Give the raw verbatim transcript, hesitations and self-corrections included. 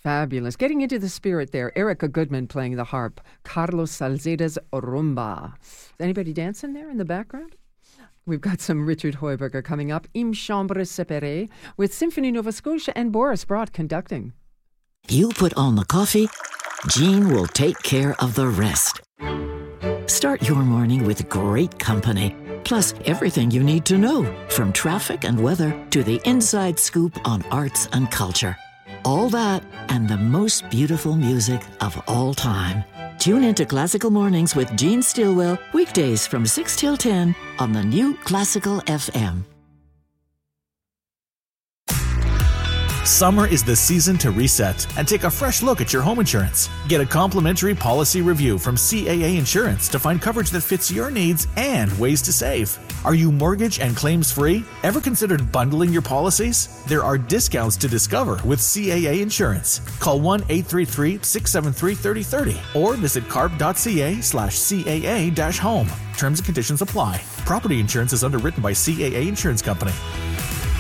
Fabulous. Getting into the spirit there. Erica Goodman playing the harp. Carlos Salcedo's Rumba. Is anybody dancing there in the background? We've got some Richard Heuberger coming up. Im Chambre Séparée with Symphony Nova Scotia and Boris Brott conducting. You put on the coffee, Jean will take care of the rest. Start your morning with great company. Plus, everything you need to know, from traffic and weather to the inside scoop on arts and culture. All that and the most beautiful music of all time. Tune into Classical Mornings with Jean Stilwell, weekdays from six till ten on the new Classical F M. Summer is the season to reset and take a fresh look at your home insurance. Get a complimentary policy review from C A A Insurance to find coverage that fits your needs and ways to save. Are you mortgage and claims free? Ever considered bundling your policies? There are discounts to discover with C A A Insurance. Call one eight three three, six seven three, three zero three zero or visit carp.ca slash CAA dash home. Terms and conditions apply. Property insurance is underwritten by C A A Insurance Company.